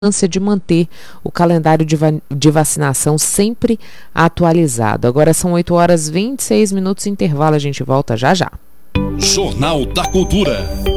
de manter o calendário de vacinação sempre atualizado. Agora são 8h26, intervalo, a gente volta já já. Jornal da Cultura.